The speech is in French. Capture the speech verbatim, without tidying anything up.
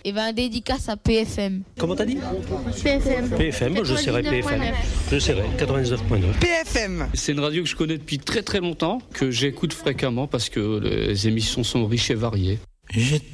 Et ben dédicace à P F M. Comment t'as dit? P F M. P F M, je serai P F M. Je serai quatre-vingt-dix-neuf point neuf. P F M. C'est une radio que je connais depuis très très longtemps, que j'écoute fréquemment parce que les émissions sont riches et variées. J'ai